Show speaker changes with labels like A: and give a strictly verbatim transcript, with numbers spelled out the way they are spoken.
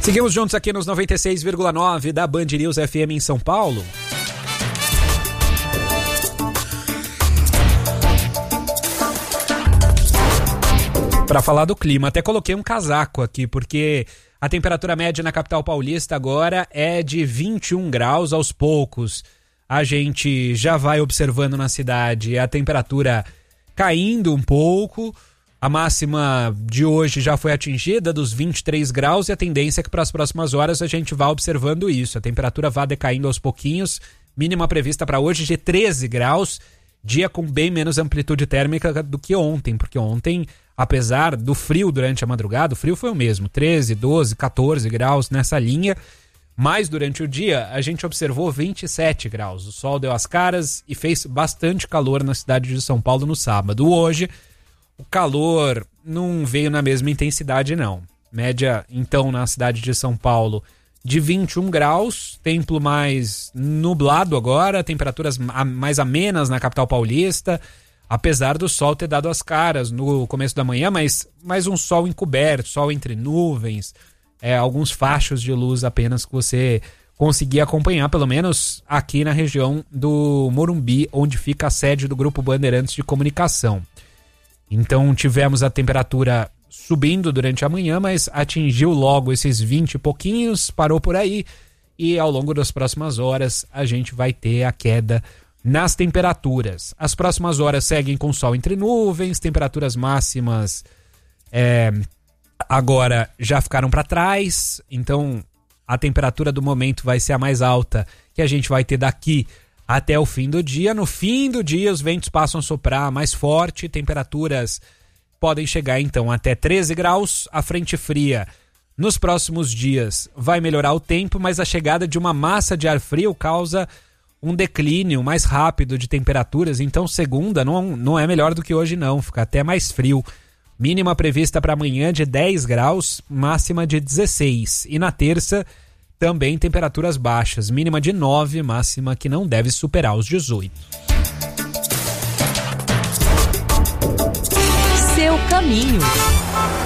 A: Seguimos juntos aqui nos noventa e seis vírgula nove da Band News F M em São Paulo. Para falar do clima, até coloquei um casaco aqui, porque a temperatura média na capital paulista agora é de vinte e um graus. Aos poucos a gente já vai observando na cidade a temperatura caindo um pouco. A máxima de hoje já foi atingida, dos vinte e três graus, e a tendência é que para as próximas horas a gente vá observando isso. A temperatura vá decaindo aos pouquinhos, mínima prevista para hoje de treze graus, dia com bem menos amplitude térmica do que ontem, porque ontem, apesar do frio durante a madrugada, o frio foi o mesmo, treze, doze, quatorze graus nessa linha, mas durante o dia a gente observou vinte e sete graus. O sol deu as caras e fez bastante calor na cidade de São Paulo no sábado. Hoje, o calor não veio na mesma intensidade, não. Média, então, na cidade de São Paulo, de vinte e um graus, tempo mais nublado agora, temperaturas mais amenas na capital paulista, apesar do sol ter dado as caras no começo da manhã, mas, mas um sol encoberto, sol entre nuvens, é, alguns fachos de luz apenas que você conseguia acompanhar, pelo menos aqui na região do Morumbi, onde fica a sede do Grupo Bandeirantes de Comunicação. Então tivemos a temperatura subindo durante a manhã, mas atingiu logo esses vinte e pouquinhos, parou por aí, e ao longo das próximas horas a gente vai ter a queda nas temperaturas. As próximas horas seguem com sol entre nuvens, temperaturas máximas é, agora já ficaram para trás, então a temperatura do momento vai ser a mais alta que a gente vai ter daqui até o fim do dia. No fim do dia, os ventos passam a soprar mais forte, temperaturas podem chegar então até treze graus. A frente fria nos próximos dias vai melhorar o tempo, mas a chegada de uma massa de ar frio causa um declínio mais rápido de temperaturas. Então segunda não, não é melhor do que hoje não, fica até mais frio. Mínima prevista para amanhã de dez graus, máxima de dezesseis. E na terça também temperaturas baixas, mínima de nove, máxima que não deve superar os dezoito.
B: Seu caminho.